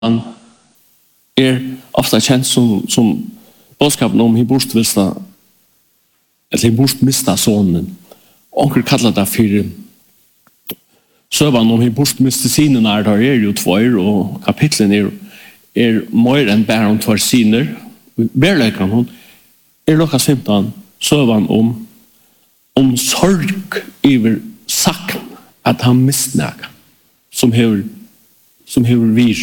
ofta kjent som budskapen om hibortvista, eller hibortmista sonen. Onkel kallar det for søvan om hibortmiste sinene der jo tvær, og kapitlen mer enn bare om tvær siner. Verleikan hun Lukas 15 søvan om sorg over sakn at han mistnæga som hever vir.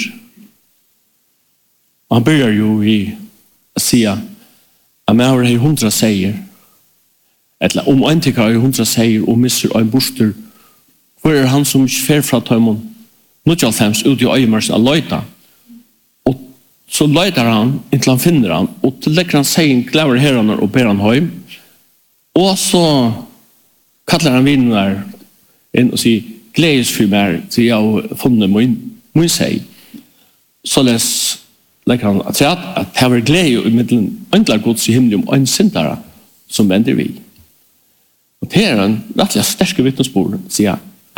Og han börjar jo i å si at man har 100 seier, eller om en tykker har 100 seier og misser en borster, hvor han som fer fra tøymon 95 ut i øymers av løyta, og så løyter han inntil han finner han, og til legger han seien glæver herrene og ber han høym, og så kallar han vinen der inn og sier gledes for meg til jeg har funnet min seg. Så legger han at det var glede i middelen enklar gods i himmelen om en syndere som vender vi. Og det en rettelig sterke vittnesbord, sier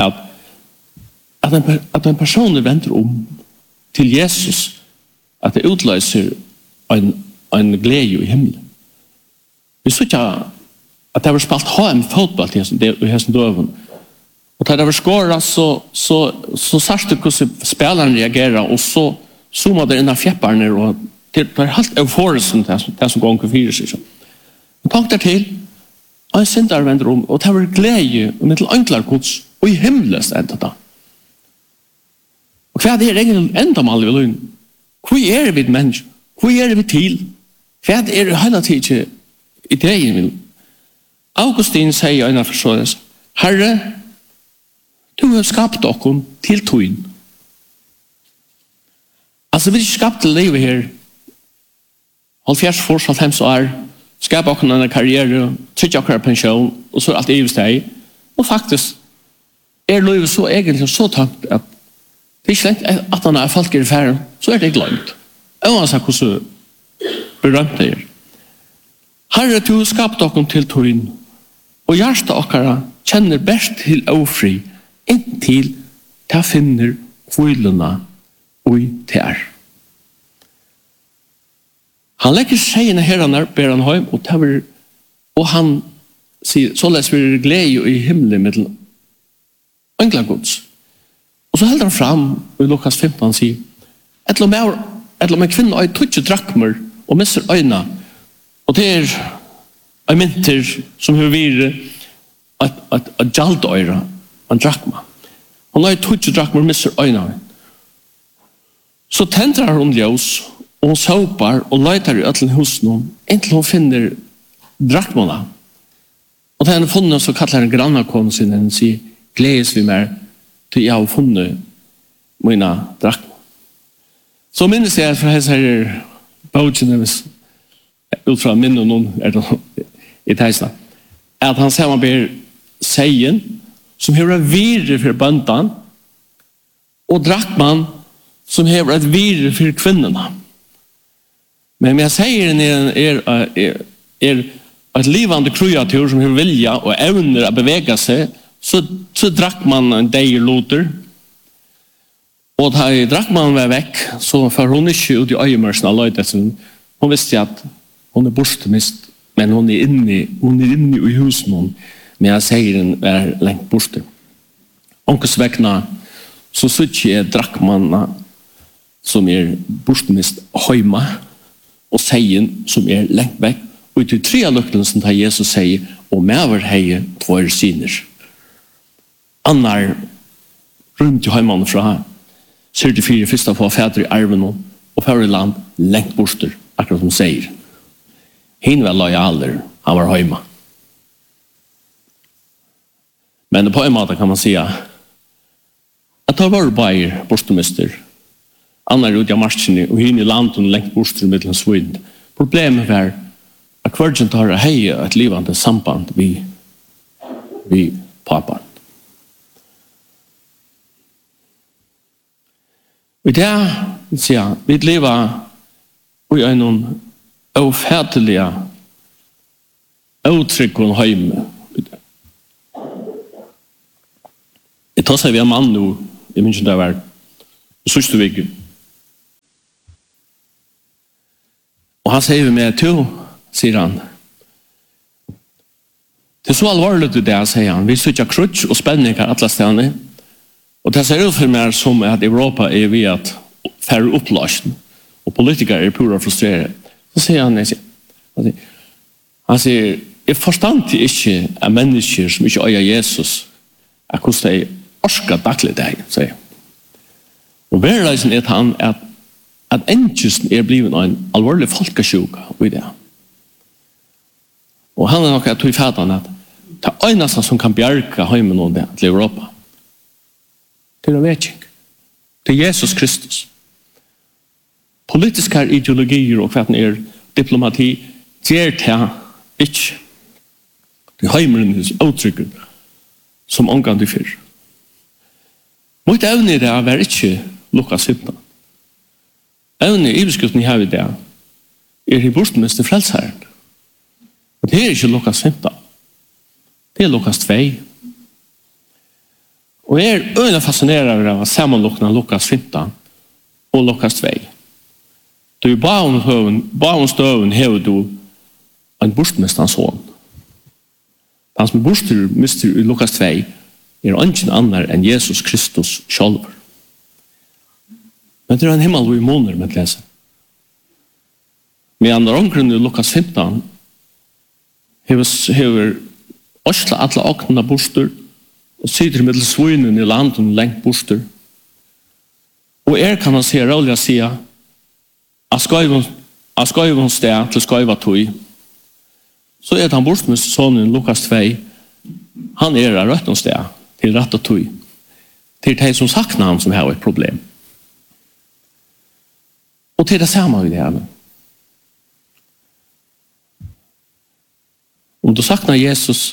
at en person vender om til Jesus, at det utløser en glede i himmelen. Vi så ikke at det var spalt HM fotball i hessen døven. Og da det var skåret, så sørste hvordan spilleren reagerer, og så zoomade det innan fjäpparna och det var helt euforiskt det som gånger fyra sig. Och tank där till en syndare vänder om och det var glädje och med enklar gods och i himmelens ända då. Och vad är ingen ända mal vi lön? Hur vi människa? Hur vi till? Vad är hela tiden i det? Augustin säger en av försådes, Herre, du har skapat oss till tøyn. Altså, vi har skapt til livet her, 70 år, skapet oss en karriere, trygt oss pensjon, og så alt i steg. Og faktisk livet så egentlig så tankt at det ikke lengt at han folk i ferden, så det glemt. Og han sa hvordan berømt det Herre, du har skapt oss til tøyn, og hjertet oss kjenner best til ofri, inntil det finner hvilene og ter. Han legger seiene herrene, ber han høym, og han sier, således vil det glede i himmelen med enkla gods. Og så helder han fram, og i Lukas 15 han sier, et med kvinnen og tutsi drakmer, og misser øyna, og det en mynter som har vært et gjaldøyre, en drakma. Og når tutsi drakmer misser øyna, så tendrar hun ljus, og hun såpar og løytar i øtlen hos noen, inntil hun finner drakmona. Og da han har funnet, så kallar han grannakonen sin, og sier, gledes vi mer, til jeg har funnet mine drakmona. Så minnes jeg fra hans her bautjene, ut fra minne noen i teisna, at han sier man ber seien, som hever virre for bøndan, og drakman, som hever et virre for kvinnerne. Men jeg sier et livande kreatur som har vilja og evner å bevege seg, så drakk man en deier loter. Og da drakk man var vekk, så var hun ikke ut i øyemørsen av løydelsen. Hun visste at hun bortemist, men hun inne i husen, men jeg sier den var lengt borte. Onkes vekkene, så sier jeg drakk man som bortemist høyma, og seien som lengt vekk. Og til 3 lukkelsen tar Jesus sier, og mever heie tvær syner. Annar rundt i heimann fra 74 første på fædre i arven og fædre land lengt borster, akkurat som sier. Hinn var lojaler, han var heima. Men på en måte kan man si at det var bare bortemister. Annar ut av marsjene, og hinn i landet lengt borster mittelen Svinn. Problemet var at kvartjen tar heie et livande samband vi pappan. Og det sier jeg, vi lever i en ofætelige uttrykken hjemme. Jeg tar seg vi en mann nå, jeg minns det var sørste veggen. Og han sier med to, sier han. Det så alvorligt det, sier han. Vi sitter krutsch og spenninger alle stedene. Og det ser ut for meg som at Europa ved at færre oppløsning, og politikere pura frustreret. Så sier han, han sier, jeg forstand ikke at mennesker som ikke øyer Jesus, at hvordan de orsker daglig deg, sier. Og verreisen han at enkjøsten blevet en alvorlig folkesjuka i det. Og han nok at tog fatan at det eneste som kan bjerke heimen og det til Europa, det vetjeng. Det Jesus Kristus. Politiske ideologier og hva diplomati, gjør det ikke. Det er heimernes uttrykket som omgang til fyrr. Mot evne i det var ikke Lukas 15. Evne i beskriften her i det i bortmeste frelsherren. Og det ikke Lukas 15. Det Lukas 2. Og jeg øyne fascinerer av sammenlukne Lukas 15 og Lukas 2. Du baum støven hever du en bortmestans son. Han som bortmester i Lukas 2 ingen annar enn Jesus Kristus selv. Men det en himmel og i måneder med å lese. Men andre omgrunn i Lukas 15 hever Osla alle åknene borster og sitter med svinen i landen lengt borster. Og kan han se rolig å si av skøyvens sted til skøyvatøy. Så han bortmest sonen Lukas 2. Han av røttens sted til rett og tøy. Til de som sakner han som har et problem. Og til det samme vi det her. Om du saknar Jesus,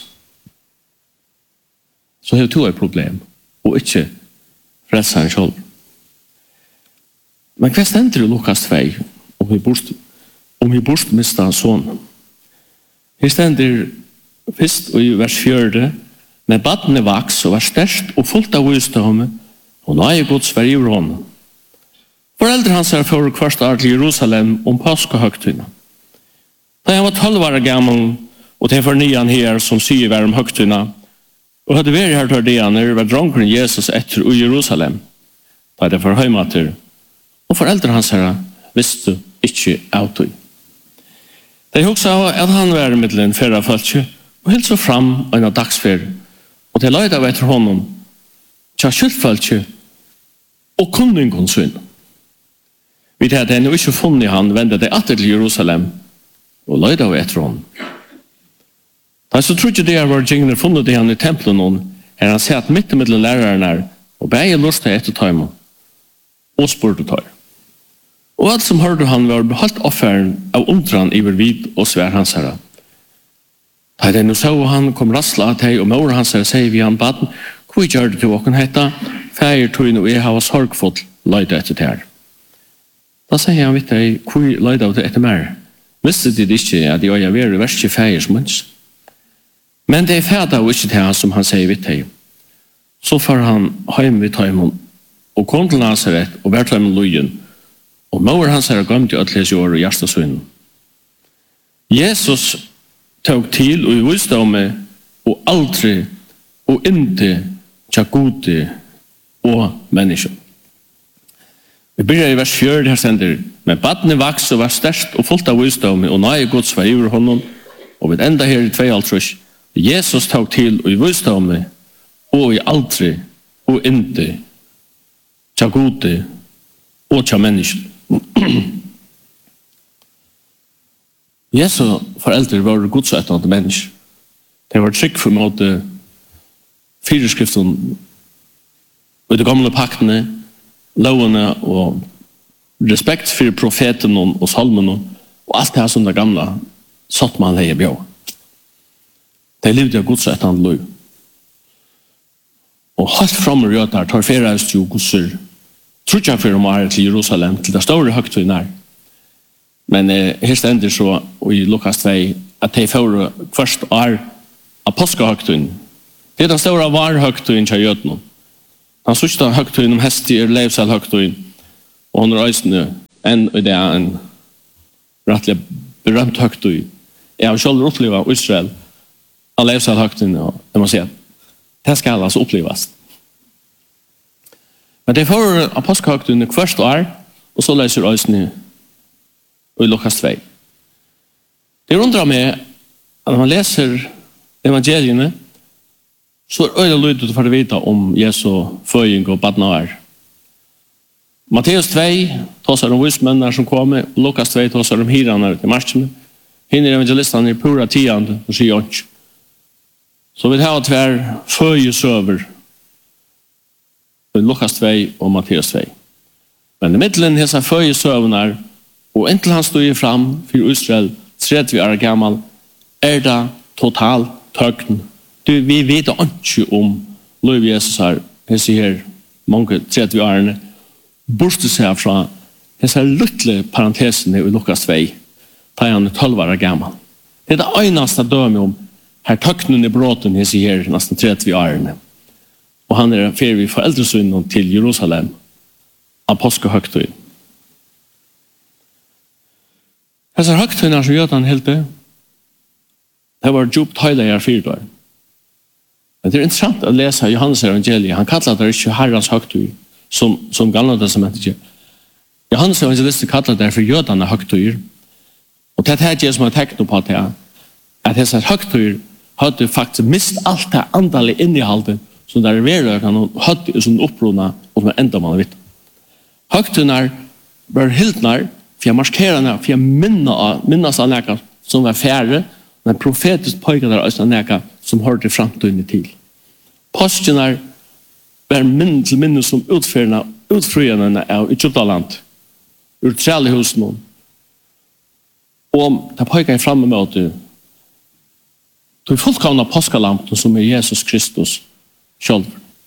så har du et problem, og ikke frelseren selv. Men hva stender i Lukas 2 om vi bortmistet sånn? Her stender først i vers 4, men badene vaks og var størst og fullt av visdom, og nøye Guds var i rån. Foreldre hans for hvert år til Jerusalem om påskehøgtøyene. Da han var 12 år gammel, og til fornyan her som sier var om høgtøyene, og hadde vært her til det når var dronkeren Jesus etter i Jerusalem, da det var høymater, og foreldre hans visste ikke av tøy. De hugsa at han var i middelen fyrra følge, og helt så fram en av dagsfyr, og til løyde av etter honom, tja kjølfølge, og kunningen syn. Vi hadde ennå ikke funnet han, vendte det atter til Jerusalem, og løyde av etter honom. Da så trodde det var gjengene funnet det han i tempelen, han sett midt i middelen lærerne, og beie lurste etter tøymen, og spurte tøy. Og alt som hørte han var beholdt offeren av undran iver vid og svær hans herre. Da det nå så han kom rassla av teg, og mor hans herre sier vi han baden, hvor gjør det til åkken hetta, feir tøyne og jeg har sorgfullt løyde etter teg. Da sier han vidt deg, hvor løyde av det etter mer. Visste de ikke at de øye var verste feir som munns. Men det fæda og ikke til som han sier vidt deg. Så får han heim vidt tøymon, og kom til Nazaret og vært tøymon løyen, og mor hans gømt i ødles år og hjertesønnen. Jesus tok til og i visdomme og aldri og inte tja gode og mennesker. Vi begynner i vers 4, her sender, men badene vaks og var størst og fullt av visdomme og nøye gods var iver honom, og ved enda her i 2,5, Jesus tok til og i visdomme og i aldri og inte tja gode og tja mennesker. Jesu foreldre var godsøttende mennesker. De var trygg for måte fireskriften og de gamle paktene, lovene og respekt for profeten og salmen og alt det her som det gamle satt man leie bjør. De levde av godsøttende lov. Og helt fremme røter tar ferreist jo godser trodde jeg for å være til Jerusalem, til det store høgtøyene her. Men her stender så i Lukas 2 at de får først er av påskehøgtøyene. Det er den store varhøgtøyene til jødene. Han sørste høgtøyene om hestig levselhøgtøyene, og han reisende enn i det en rättliga berömt högt i. Jag har själv upplevt Israel alla levs att högt inne, det man säger. Det ska alltså upplevas. Men det får apostel högt inne först år, och så läser jag nu i Lukas 2. Det undrar mig att när man läser evangelierna så är det lydigt för att veta om Jesu föring och badnaar. Matteus 2 talar om vismänner som kommer, och Lukas 2 talar om hirarna ute i marschen. Hinner evangelistan i pura tionde och säger inte. Så vi har tvär föresöver i Lukas 2 och Matteus 2. Men i mittlen hessa föresövnar och inte han stod fram för Israel 30 år gammal det total tökn. Vi vet inte om Lov Jesus har hessa här många 30 årene borste seg fra hessa lille parentesen i Lukas 2 da han 12 år gammal. Det er det eneste døme om her tøknen i bråten hessa her nesten 30 årene. Og han ferie vi foreldresynden til Jerusalem av påskehøgtøy. Hessa høgtøyene som gjør han helt det var djupt høyde i 4 år. Men det er interessant å lese Johannes evangeliet. Han kallar det ikke Herrens høgtøy som gamla testamentet. Johannes evangelist kallar det for jødene høgtøyer. Og det er det som er tegnet på det at disse høgtøyer hadde faktisk mist alt det andalige inneholdet som der verøkene hadde som opprona og som enda man vet. Høgtøyene var hildnar for å markere for å minnes av nækka som var færre, men profetisk pøyga der også nækka som hørte framtøyene til. Påskene var til minne som utfriende av Egyptaland, ur trællehusen. Og det pøyga framme med at du fullkomna påskalampen som er Jesus Kristus selv.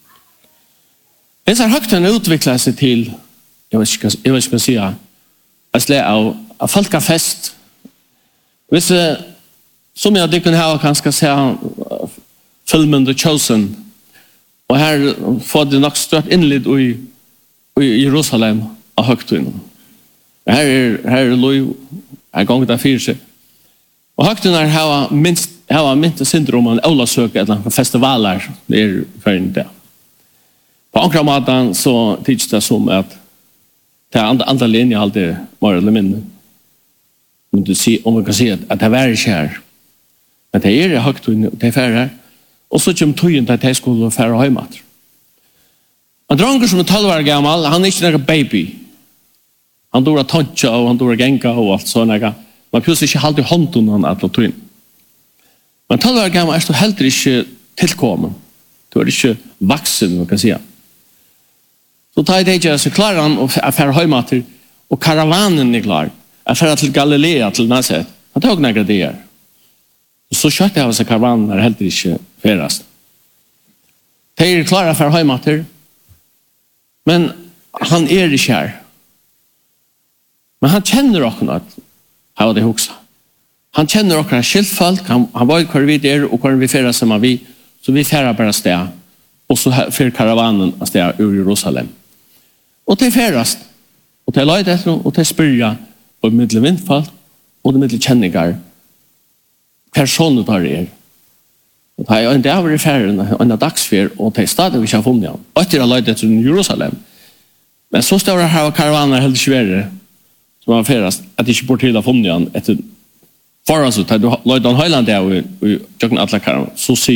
Disse høgtene utviklet seg til, jeg vet ikke hva jeg sier, av folkefest. Hvis som jeg hadde kunne ha kanskje se filmen The Chosen, og her får det nok støtt innlitt i Jerusalem av høgtøyene. Her er lov, her ganger det fyrer seg. Og høgtøyene har minst syndrom om en ålasøk eller festivaler det er for det. På ankra maten så tids det som at det er andre linjer alltid mer eller mindre. Om man kan si at det er ikke her. Men det er høgtøyene, det er færre her. Og så kommer tøyen til at jeg skulle fære hjemme. En dranger som er 12 år gammal, han er ikke noen baby. Han dår tøntja og han dår genka og alt sånn. Man plutselig ikke halde i hånden han at tøyen. Men 12 år gammal er du heller ikke tilkommen. Du er ikke vaksen, man kan si. Så tar jeg det så klarer han å fære hjemme og karavanen er klar. Jeg fære til Galilea, til Nazaret. Han tar også noen det her. Så kjøttet av seg karavanen er heller ikke ferast. De er klare for heimater, men han er ikke her. Men han kjenner åkken at han hadde hoksa. Han kjenner åkken skiltfolk, han vet hvor vi er og hvor vi ferer sammen vi, så vi ferer bare sted, og så fer karavanen av sted ur Jerusalem. Og det ferast, og det løyde etter, og det spyrja, og middel vindfall, og det middel kjenningar, personer der er. Og det er en dag i ferien, en dagsfer, og det er stadig vi ikke har funnet han. Og etter å løyde etter Jerusalem. Men så står det her og karavaner helt svære, som har ferast, at de ikke bort til å funnet han etter forhåndsut. Da du løyde han høyland der og jøkken alle karavaner,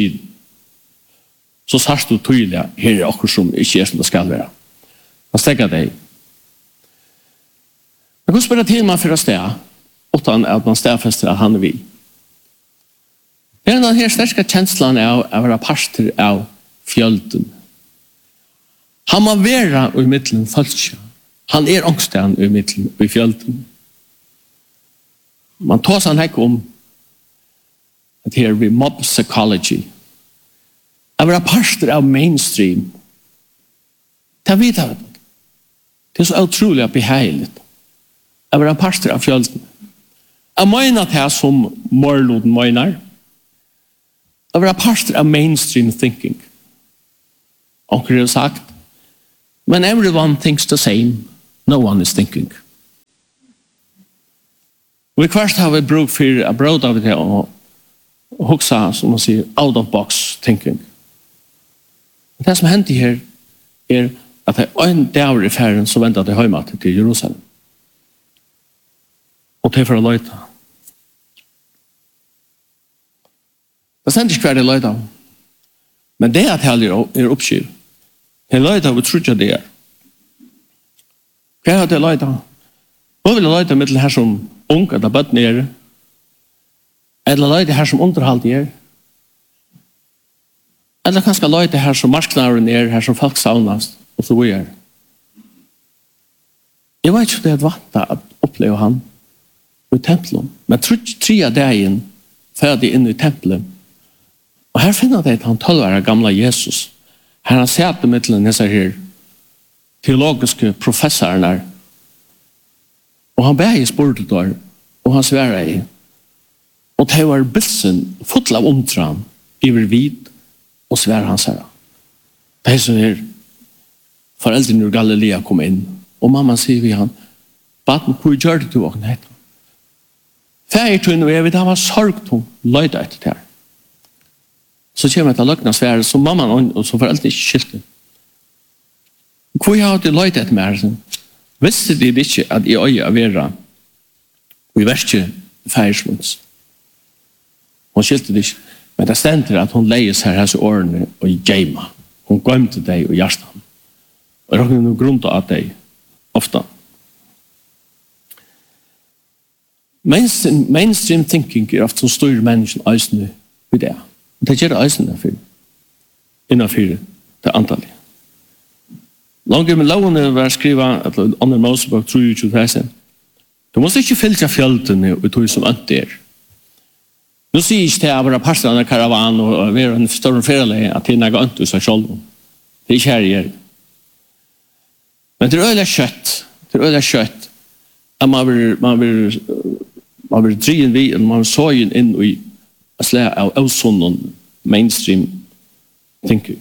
så sørst du tydelig, her er akkur som ikke er som det skal være. Man stekker deg. Men hvordan spør det til man for å sted, utan at man stedfester at han er vi? Det er denne sterske kjenslan av å være parter av fjölden. Han må være i middelen falskja. Han er ångsten i middelen i fjölden. Man tar seg ikke om at her vi mob psychology. Å være parter av mainstream. Det vet jeg. Det er så utrolig behagelig. Å være parter av fjölden. Jeg mener det som Morloden mener. Å være parter av mainstream thinking. Onkel har sagt, when everyone thinks the same, no one is thinking. Vi kvart har vi bruk for å bråda av det og hoksa, som man sier, out of box thinking. Det som hendte her at det er en dag i ferien som ventet til hjemme til Jerusalem. Og til for å løyta. Det stender ikke hver det løyta. Men det at heller er oppskiv. Det løyta vi tror ikke det er. Hva er det løyta? Hva vil løyta med her som ung, eller bøtten er? Eller løyta her som underhalt er? Eller kanskje løyta her som marsknaren er, her som folk savnast, og så videre. Jeg vet ikke om det er vant å oppleve han i tempelen. Men tre av dagen ferdig inn i tempelen. Og her finner jeg at han 12 gamla Jesus. Her han sitter med til disse her teologiske professorene. Og han ber i spørtet der, og han sverer i. Og det var bilsen full av omtran iver vid, og sverer han sier. Det er så her foreldrene ur Galilea kom inn, og mamma sier vi han, baden, hvor gjør det du åkne etter? Færtun og jeg vet, han var sorgtung, løyda etter det her. Så kommer jeg til løgna svære, som mamma og som foreldre ikke skilte. Hvor jeg hadde løyda etter meg, visste de ikke at jeg øye av vera, og jeg vet ikke færsmunds. Hun skilte det ikke, men det stender at hun leies her hese årene og i geima. Hun gømte deg og hjertan. Og det er noen grunn av deg, ofte. Mainstream thinking er ofte som styrer mennesken øysene i det. Og det gjør øysene innenfor det antallet. Langt med lovene var skrivet at under Mosebok 23. Du måste ikke fylle fjøltene og tog som ønt er. Nu sier ikke til å være parster av en karavan og være en større ferieleg at det er noe ønt hos seg selv. Det er ikke her jeg gjør. Men det er øyelig kjøtt. Det er øyelig kjøtt. At man vil drien vi, man vil sågen inn i slag av avsonnen mainstream thinking.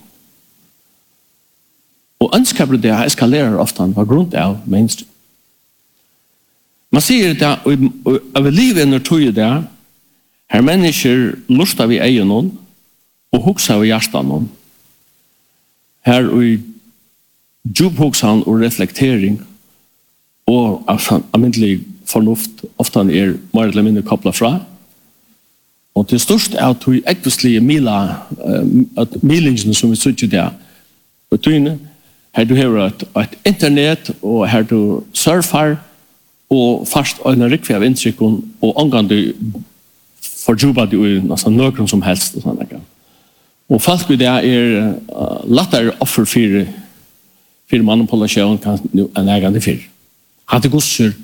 Og ønsker det eskalerer ofte på grunn av mainstream. Man sier det, og av livet når tog det, her mennesker luster vi egen noen, og hokser vi hjertan noen. Her i djuphoksan og reflektering, og almindelig fornuft, ofte er mer eller mindre kopplet fra. Og til størst er at vi ekvistlige milingene som vi sitter der, og tøyne, her du har et internet, og her du surfer, og først øyne rikvi av inntrykken, og omgang du forjuba det i noen som helst. Og folk i det er lettere offer for manipulasjon enn egen det fyr. Hadde gusser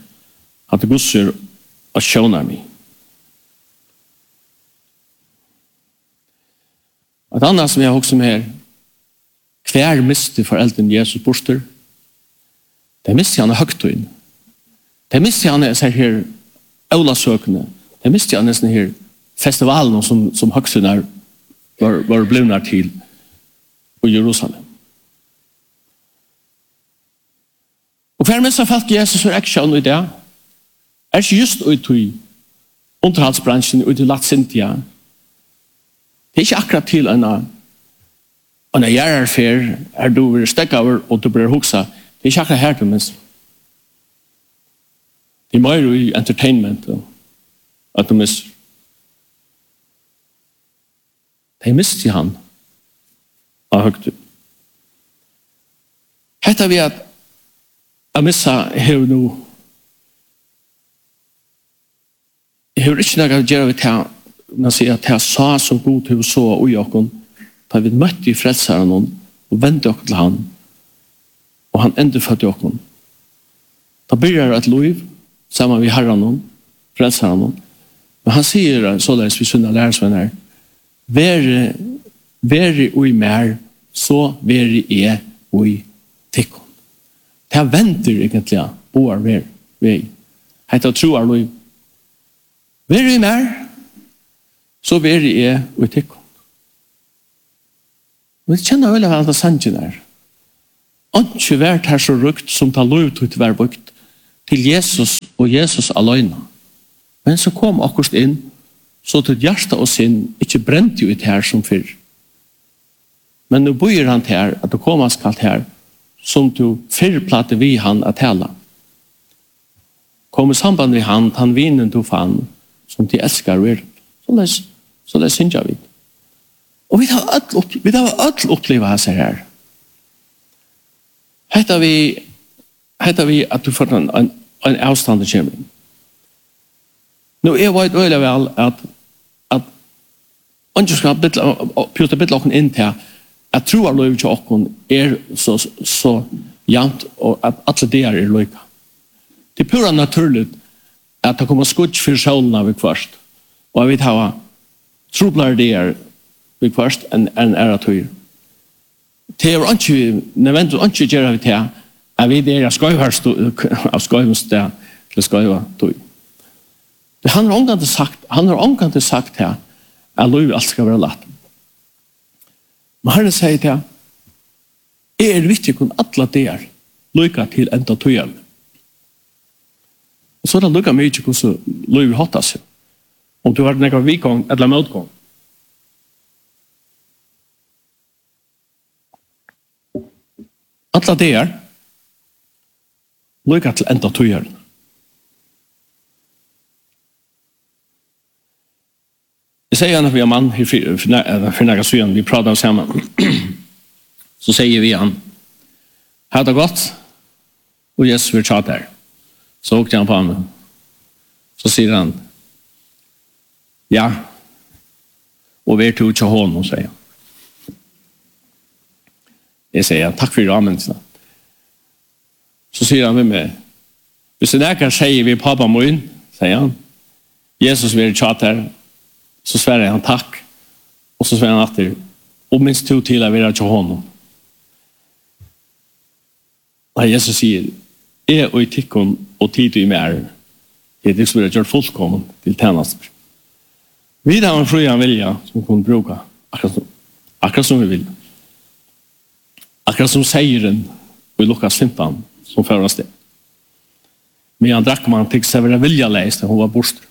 og sjåner meg. Et annet som jeg har også med her, hver miste foreldren Jesus borster, det miste han høgtøyen. Det miste han her øvlasøkene. Det miste han nesten her festivalen som høgtøyen var blivna til i Jerusalem. Og hver miste folk Jesus for aksjon i det, er ikke just ut i underhaldsbransjen, ut i Latsintia. Det er ikke akkurat til en gjerarfer, er du vil stekke over og du blir hoksa. Det er ikke akkurat her til minst. Det er mer i entertainment at du mister. Det mister han av høgtid. Hette vi at missa hev nu hev ikke noe å gjøre vi til man sier at jeg sa så god til å så og jokken da vi møtte i frelseren og vendte oss til han og han enda fødte jokken da begynner et liv sammen med herren frelseren men han sier således vi sønner lærersvenner vere ui mer så vere er ui tikkon. Det venter egentlig boar vei. Hette troar lov. Vere ui mer så vere er ui tikkon. Vi kjenner vel av alle sannsyn her. Ikke vært her så rukt som tar lov til å være brukt til Jesus og Jesus alene. Men så kom akkurat inn, så til hjärsta og sinn ikke brent jo ut her som fyrr. Men nu bøyer han til her, at du kommer skalt her, som du fyrr platte vi han at tala. Kom i samband med han vinen du fann, som de elskar vir. Så det synes jeg vi. Og vi har öll oppleva seg her. Hetta vi at du får en avstand til kjemring. Nå jeg vet øyla vel at ikke skal pjuta bitte okken inn til at troar lov til okken så jant og at alle det er løyka. Det er pura naturligt at det kommer skutt for sjålene vi først. Og jeg vet hva troblar det er vi først enn tøyr. Det er ikke nødvendig ikke gjøre vi til at vi er av skøyvsted til skøyva tøy. Han har omgående sagt her at lov alt skal være lagt. Men Herren sier til er viktig kun alle der lykke til enda tøyene. Og så er det lykke mye hvordan lov hatt seg. Om du har nekka vikong eller motgång. Alla det er lykke til enda tøyene. Jeg sier han at vi er mann for nægge syren, vi prater sammen. Så sier vi han, ha det godt, og Jesus vil tjata her. Så åkte han på ham. Så sier han, ja, og vi er til å tja hånden, sier han. Jeg sier, takk for ramen. Så sier han med meg, hvis det nægge sier vi pappa min, sier han, Jesus vil tjata her, så sverre han takk, og så sverre han atter, og minst to til å være til hånden. Og Jesus sier, jeg og i tikkun og tid i mer, er det som er gjort fullkommen til tjenester. Vi har en fri han vilja som kunne bruke akkurat som vi vil. Akkurat som seieren i Lukas 15 som føres det. Men han drakk man til seg være vilja leist, hun var borster.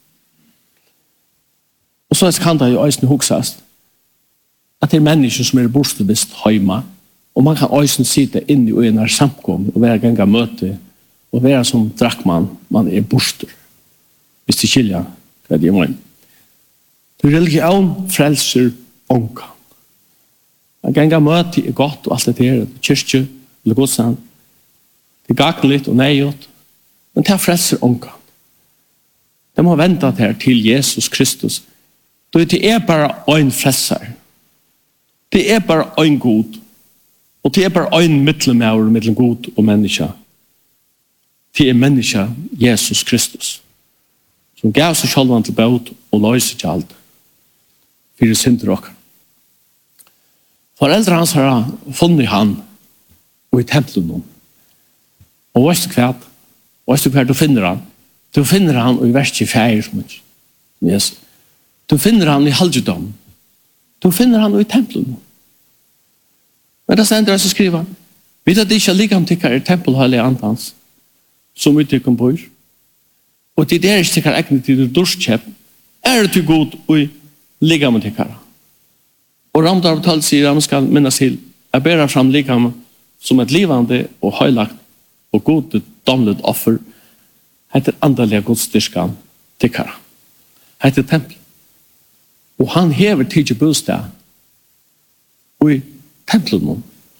Og så kan det jo øyne huksast at det er mennesker som er bostebist hjemme, og man kan øyne sitte inn i en samkom og være ganga møte og være som drakkmann, man er boster. Hvis det skiljer hva det er mån. Det er religion frelser ånka. Ganga møte er godt og alt det her, kyrkje eller godstand. Det er gakelig og nejot, men det er frelser ånka. De må vente til Jesus Kristus. Det er bare en frelser. Det er bare en god. Og det er bare en mittelmauer mellom god og menneske. Det er menneske Jesus Kristus. Som gav seg selv til båt og løser til alt. For det synder dere. Foreldre hans har funnet han og i tempelen. Og vet du hva? Vet du hva du finner han? Du finner han i vers 24. Jesus. Du finner han i halvdom. Du finner han i tempelen. Men det stender jeg så skriver han. Vet at det ikke er like om tykker i tempelhøylig antans som uttykker bor. Og til det er ikke tykker egnet til det dorskjøp er det til god og like om tykker. Og Ramdar tal sier at man skal minnes til å bære fram like om som et livande og høylagt og god domlet offer heter andalige godstyrskan tykker. Heter tempel. Og han hever tidlig bostad og i tempelen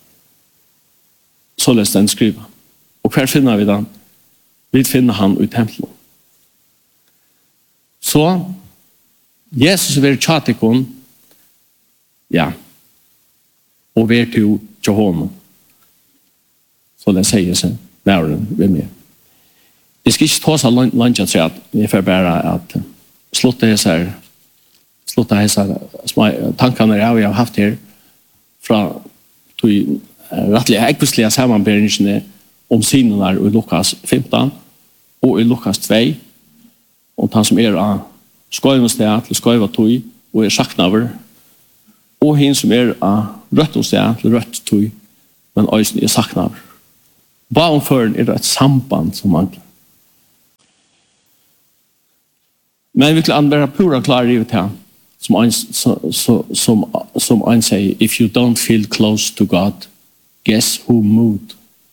så løs den skriva. Og hver finner vi den? Vi finner han i tempelen. Så Jesus vil tjatikon ja og vil til Jehovah. Så det sier seg næren ved meg. Jeg skal ikke ta seg langt til at jeg får bare at slutte tankene jeg har haft her fra rettelig ekvistlige sammenberingene om synene i Lukas 15 og i Lukas 2 og han som er av skøyvensted til skøyvatøy og er saknaver og han som er av røttensted til røttøy men også er saknaver. Baumføren er et samband som mangler. Men vi kan være pura klare i det som en sier, if you don't feel close to God, guess who moved?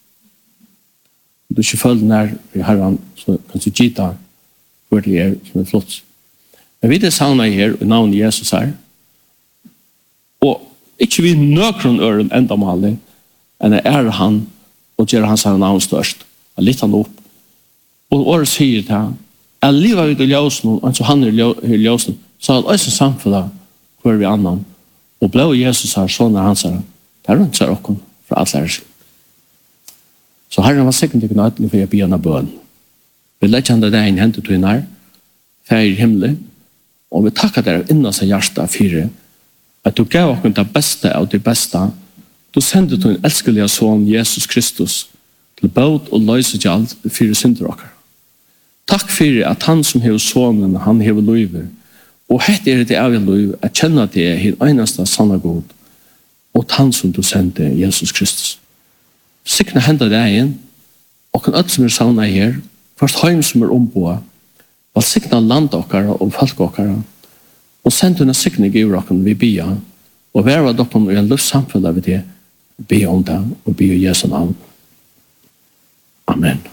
Du ikke føler nær i Herren, så kan du gita hvor det som flott. Men vi savner her, i navnet Jesus her, og ikke vi nøkron øren enda malig, enn han, og gjør hans her navn størst, og litt han opp. Og året sier til han, jeg lever ut i ljøsen, og så han i ljøsen, så er det også samfunnet hvor vi annan, og ble Jesus her, sånn hans her, det er rundt seg okken fra alle her. Så Herren var sikkert ikke nøytelig for å be henne bøn. Vi lette han det en hentet til henne, fer i himmelen, og vi takker dere innan seg hjertet for at du gav oss det beste av det beste. Du sendte til en elskelige son, Jesus Kristus, til båt og løsegjaldt for synder dere. Takk for at han som hever sonen, han hever løyver, og hette det av en løyv, at kjenne det er eneste sanne god, og han som du sendte, Jesus Kristus. Sikkene hender det igjen, og kan alt som savnet her, først heim som ombåa, og sikkene land dere og folk dere, og sendte henne sikkene giver dere vi bia, og være dere i en luftsamfunn av det, be om det, og be i Jesu navn. Amen.